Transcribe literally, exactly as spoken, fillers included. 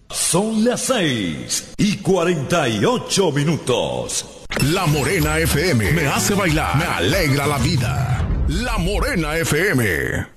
Son las seis y cuarenta y ocho minutos. La Morena F M me hace bailar, me alegra la vida. La Morena F M.